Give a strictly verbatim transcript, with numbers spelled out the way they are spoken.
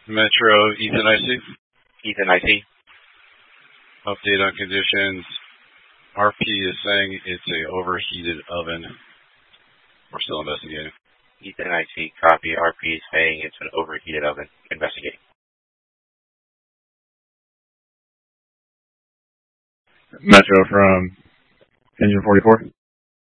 Metro, Ethan I C. Ethan I C. Update on conditions. R P is saying it's a overheated oven. We're still investigating. Ethan I C. Copy. R P is saying it's an overheated oven. Investigating. Metro from Engine forty-four.